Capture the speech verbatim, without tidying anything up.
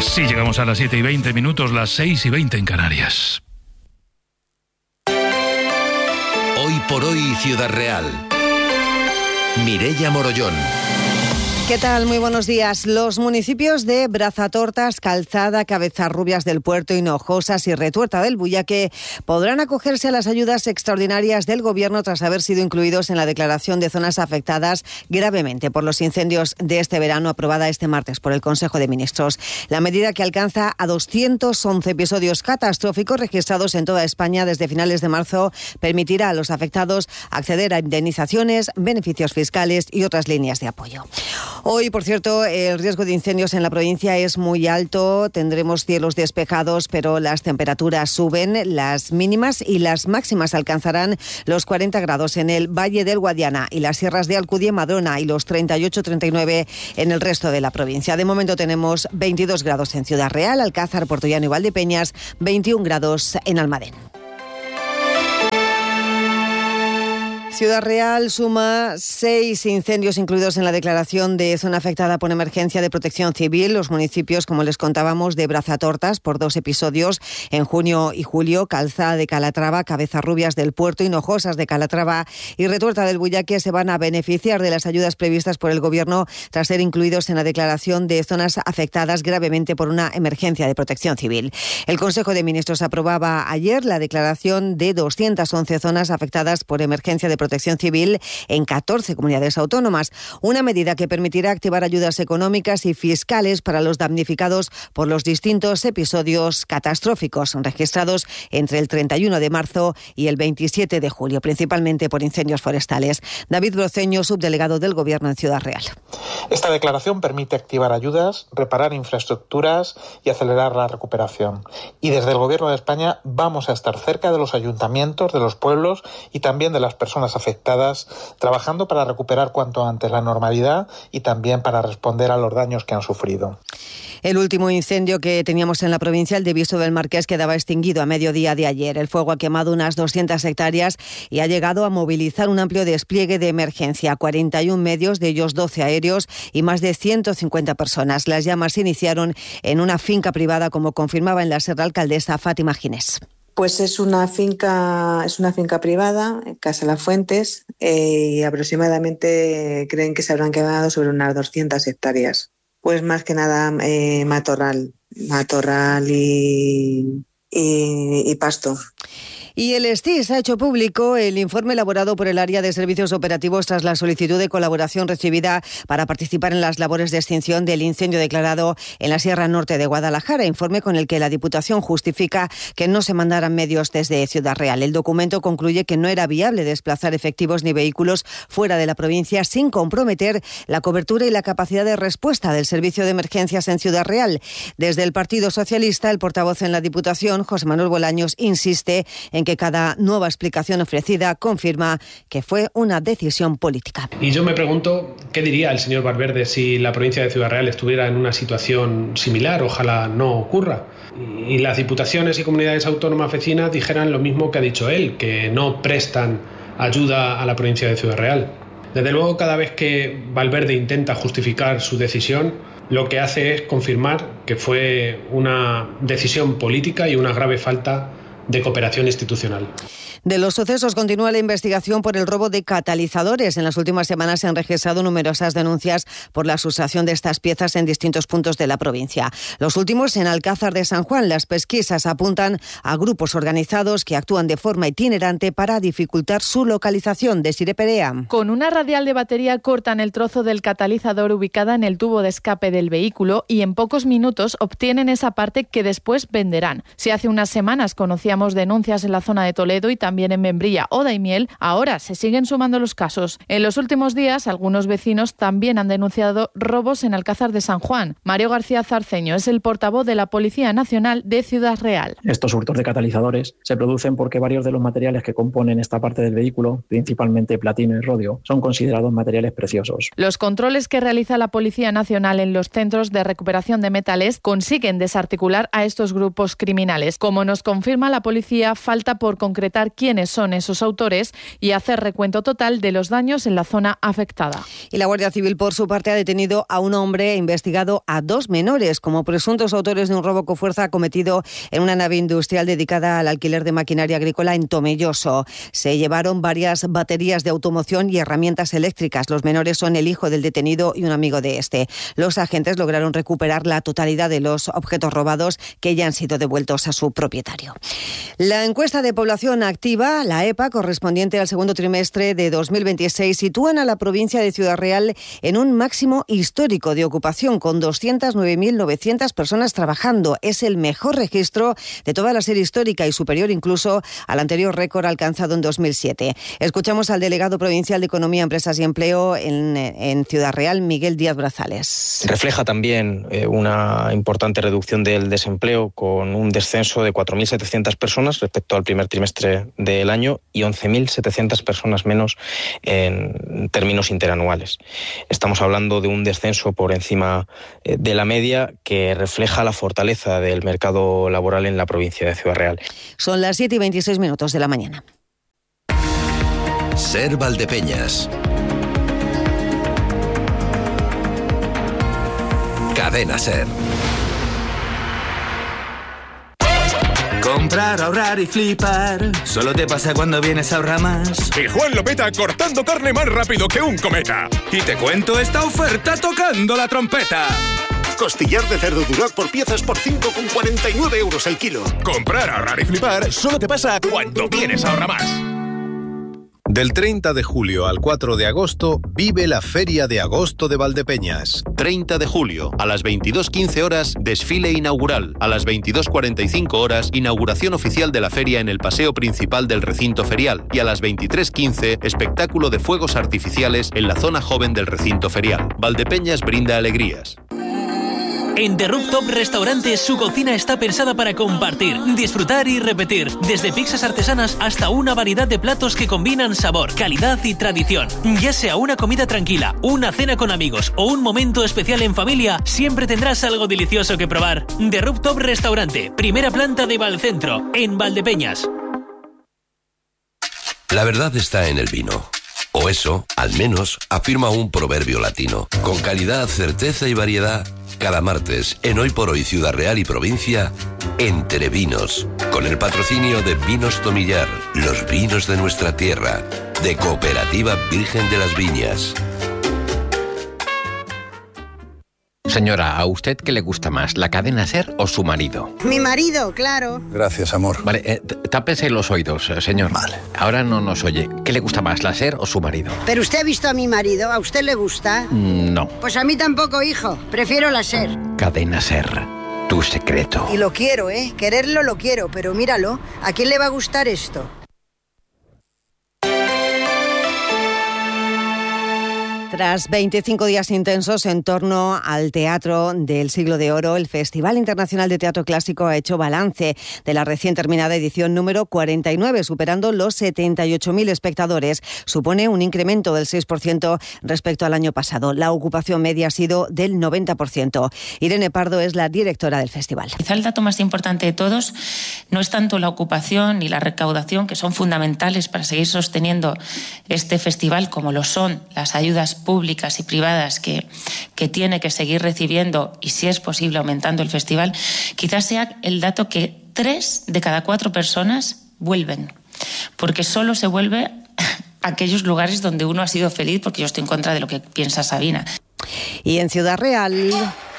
Así llegamos a las siete y veinte minutos, las seis y veinte en Canarias. Hoy por hoy, Ciudad Real. Mireia Morollón. ¿Qué tal? Muy buenos días. Los municipios de Brazatortas, Calzada, Cabezarrubias del Puerto, Hinojosas y Retuerta del Buyaque podrán acogerse a las ayudas extraordinarias del Gobierno tras haber sido incluidos en la declaración de zonas afectadas gravemente por los incendios de este verano, aprobada este martes por el Consejo de Ministros. La medida, que alcanza a doscientos once episodios catastróficos registrados en toda España desde finales de marzo, permitirá a los afectados acceder a indemnizaciones, beneficios fiscales y otras líneas de apoyo. Hoy, por cierto, el riesgo de incendios en la provincia es muy alto. Tendremos cielos despejados, pero las temperaturas suben. Las mínimas y las máximas alcanzarán los cuarenta grados en el Valle del Guadiana y las sierras de Alcudia y Madrona, y los treinta y ocho treinta y nueve en el resto de la provincia. De momento tenemos veintidós grados en Ciudad Real, Alcázar, Puertollano y Valdepeñas, veintiún grados en Almadén. Ciudad Real suma seis incendios incluidos en la declaración de zona afectada por emergencia de protección civil. Los municipios, como les contábamos, de Brazatortas por dos episodios en junio y julio, Calzada de Calatrava, Cabezarrubias del Puerto, Hinojosas de Calatrava y Retuerta del Buyaque se van a beneficiar de las ayudas previstas por el Gobierno tras ser incluidos en la declaración de zonas afectadas gravemente por una emergencia de protección civil. El Consejo de Ministros aprobaba ayer la declaración de doscientas once zonas afectadas por emergencia de protección civil en catorce comunidades autónomas, una medida que permitirá activar ayudas económicas y fiscales para los damnificados por los distintos episodios catastróficos registrados entre el treinta y uno de marzo y el veintisiete de julio, principalmente por incendios forestales. David Broceño, subdelegado del Gobierno en Ciudad Real. Esta declaración permite activar ayudas, reparar infraestructuras y acelerar la recuperación. Y desde el Gobierno de España vamos a estar cerca de los ayuntamientos, de los pueblos y también de las personas afectadas, trabajando para recuperar cuanto antes la normalidad y también para responder a los daños que han sufrido. El último incendio que teníamos en la provincia, el de Viso del Marqués, quedaba extinguido a mediodía de ayer. El fuego ha quemado unas doscientas hectáreas y ha llegado a movilizar un amplio despliegue de emergencia, cuarenta y uno medios, de ellos doce aéreos y más de ciento cincuenta personas. Las llamas se iniciaron en una finca privada, como confirmaba en la SER la alcaldesa Fátima Ginés. Pues es una finca, es una finca privada, Casa Las Fuentes, eh, y aproximadamente creen que se habrán quemado sobre unas doscientas hectáreas. Pues más que nada eh, matorral, matorral y, y, y pasto. Y el STIS ha hecho público el informe elaborado por el Área de Servicios Operativos tras la solicitud de colaboración recibida para participar en las labores de extinción del incendio declarado en la Sierra Norte de Guadalajara, informe con el que la Diputación justifica que no se mandaran medios desde Ciudad Real. El documento concluye que no era viable desplazar efectivos ni vehículos fuera de la provincia sin comprometer la cobertura y la capacidad de respuesta del servicio de emergencias en Ciudad Real. Desde el Partido Socialista, el portavoz en la Diputación, José Manuel Bolaños, insiste en que cada nueva explicación ofrecida confirma que fue una decisión política. Y yo me pregunto, ¿qué diría el señor Valverde si la provincia de Ciudad Real estuviera en una situación similar? Ojalá no ocurra. Y las diputaciones y comunidades autónomas vecinas dijeran lo mismo que ha dicho él, que no prestan ayuda a la provincia de Ciudad Real. Desde luego, cada vez que Valverde intenta justificar su decisión, lo que hace es confirmar que fue una decisión política y una grave falta de cooperación institucional. De los sucesos continúa la investigación por el robo de catalizadores. En las últimas semanas se han registrado numerosas denuncias por la sustracción de estas piezas en distintos puntos de la provincia. Los últimos en Alcázar de San Juan. Las pesquisas apuntan a grupos organizados que actúan de forma itinerante para dificultar su localización. Desiree Perea. Con una radial de batería cortan el trozo del catalizador ubicada en el tubo de escape del vehículo y en pocos minutos obtienen esa parte que después venderán. Si hace unas semanas conocíamos denuncias en la zona de Toledo y también también en Membrilla o Daimiel, ahora se siguen sumando los casos. En los últimos días, algunos vecinos también han denunciado robos en Alcázar de San Juan. Mario García Zarceño es el portavoz de la Policía Nacional de Ciudad Real. Estos hurtos de catalizadores se producen porque varios de los materiales que componen esta parte del vehículo, principalmente platino y rodio, son considerados materiales preciosos. Los controles que realiza la Policía Nacional en los centros de recuperación de metales consiguen desarticular a estos grupos criminales. Como nos confirma la policía, falta por concretar quiénes son esos autores y hacer recuento total de los daños en la zona afectada. Y la Guardia Civil, por su parte, ha detenido a un hombre e investigado a dos menores como presuntos autores de un robo con fuerza cometido en una nave industrial dedicada al alquiler de maquinaria agrícola en Tomelloso. Se llevaron varias baterías de automoción y herramientas eléctricas. Los menores son el hijo del detenido y un amigo de este. Los agentes lograron recuperar la totalidad de los objetos robados que ya han sido devueltos a su propietario. La encuesta de población activa, la E P A, correspondiente al segundo trimestre de dos mil veintiséis, sitúan a la provincia de Ciudad Real en un máximo histórico de ocupación, con doscientas nueve mil novecientas personas trabajando. Es el mejor registro de toda la serie histórica y superior incluso al anterior récord alcanzado en dos mil siete. Escuchamos al delegado provincial de Economía, Empresas y Empleo en, en Ciudad Real, Miguel Díaz Brazales. Refleja también eh, una importante reducción del desempleo, con un descenso de cuatro mil setecientas personas respecto al primer trimestre del año y once mil setecientas personas menos en términos interanuales. Estamos hablando de un descenso por encima de la media que refleja la fortaleza del mercado laboral en la provincia de Ciudad Real. Son las siete y veintiséis minutos de la mañana. Ser Valdepeñas. Cadena Ser. Comprar, ahorrar y flipar solo te pasa cuando vienes a Ahorramás. Y Juan lo peta cortando carne más rápido que un cometa. Y te cuento esta oferta tocando la trompeta. Costillar de cerdo Duroc por piezas por cinco con cuarenta y nueve euros el kilo. Comprar, ahorrar y flipar solo te pasa cuando vienes a Ahorramás. Del treinta de julio al cuatro de agosto, vive la Feria de Agosto de Valdepeñas. treinta de julio, a las veintidós quince horas, desfile inaugural. A las veintidós cuarenta y cinco horas, inauguración oficial de la feria en el paseo principal del recinto ferial. Y a las veintitrés quince, espectáculo de fuegos artificiales en la zona joven del recinto ferial. Valdepeñas brinda alegrías. En The Rooftop Restaurante, su cocina está pensada para compartir, disfrutar y repetir. Desde pizzas artesanas hasta una variedad de platos que combinan sabor, calidad y tradición. Ya sea una comida tranquila, una cena con amigos o un momento especial en familia, siempre tendrás algo delicioso que probar. The Rooftop Restaurante, primera planta de Valcentro, en Valdepeñas. La verdad está en el vino. O eso, al menos, afirma un proverbio latino. Con calidad, certeza y variedad, cada martes, en Hoy por Hoy Ciudad Real y Provincia, Entre Vinos, con el patrocinio de Vinos Tomillar, los vinos de nuestra tierra, de Cooperativa Virgen de las Viñas. Señora, ¿a usted qué le gusta más, la cadena SER o su marido? Mi marido, claro. Gracias, amor. Vale, eh, tápese los oídos, señor. Vale. Ahora no nos oye. ¿Qué le gusta más, la SER o su marido? ¿Pero usted ha visto a mi marido? ¿A usted le gusta? Mm, no. Pues a mí tampoco, hijo. Prefiero la SER. Cadena SER, tu secreto. Y lo quiero, ¿eh? Quererlo lo quiero, pero míralo. ¿A quién le va a gustar esto? Tras veinticinco días intensos en torno al Teatro del Siglo de Oro, el Festival Internacional de Teatro Clásico ha hecho balance de la recién terminada edición número cuarenta y nueve, superando los setenta y ocho mil espectadores. Supone un incremento del seis por ciento respecto al año pasado. La ocupación media ha sido del noventa por ciento. Irene Pardo es la directora del festival. Quizá el dato más importante de todos no es tanto la ocupación ni la recaudación, que son fundamentales para seguir sosteniendo este festival, como lo son las ayudas públicas y privadas que, que tiene que seguir recibiendo y, si es posible, aumentando el festival. Quizás sea el dato que tres de cada cuatro personas vuelven, porque solo se vuelve a aquellos lugares donde uno ha sido feliz, porque yo estoy en contra de lo que piensa Sabina. Y en Ciudad Real...